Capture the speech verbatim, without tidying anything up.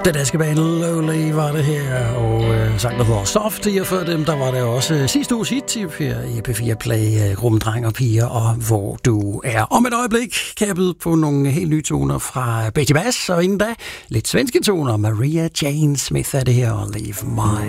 Den danske band Lowly var det her, og øh, sang der hedder Soft. Og før dem, der var det også øh, sidste uges hit her i P fire Play, øh, gruppen Dreng og Piger, og Hvor du er. Om et øjeblik kan jeg byde på nogle helt nye toner fra Betty Bass, og inden da lidt svenske toner. Maria Jane Smith er det her, og Leave My